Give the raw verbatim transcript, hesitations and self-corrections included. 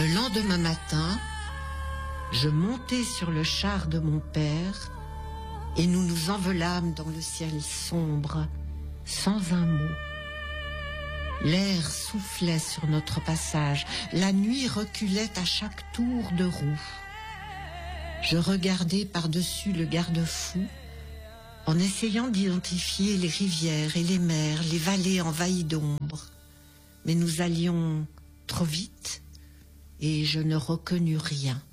Le lendemain matin, je montai sur le char de mon père et nous nous envolâmes dans le ciel sombre, sans un mot. L'air soufflait sur notre passage, la nuit reculait à chaque tour de roue. Je regardais par-dessus le garde-fou, en essayant d'identifier les rivières et les mers, les vallées envahies d'ombre. Mais nous allions trop vite et je ne reconnus rien.